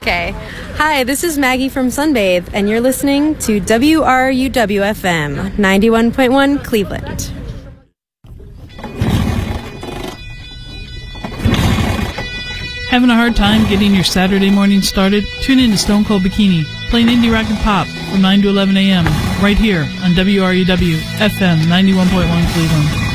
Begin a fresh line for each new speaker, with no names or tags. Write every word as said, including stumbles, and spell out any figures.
Okay. Hi, this is Maggie from Sunbathe, and you're listening to W R U W F M ninety-one point one Cleveland.
Having a hard time getting your Saturday morning started? Tune in to Stone Cold Bikini, playing indie rock and pop from nine to eleven a.m. right here on W R U W F M ninety-one point one Cleveland.